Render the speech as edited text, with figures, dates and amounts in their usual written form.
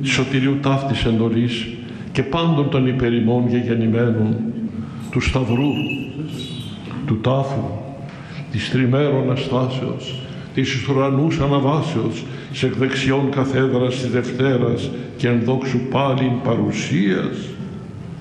σωτηρίου ταύτης εντολής και πάντων των υπερημών γεγεννημένων, του Σταυρού, του τάφου, της τριμέρων αστάσεως, της ουρανούς αναβάσεως, σε εκ δεξιών καθέδρας της Δευτέρας και ενδόξου πάλιν παρουσίας,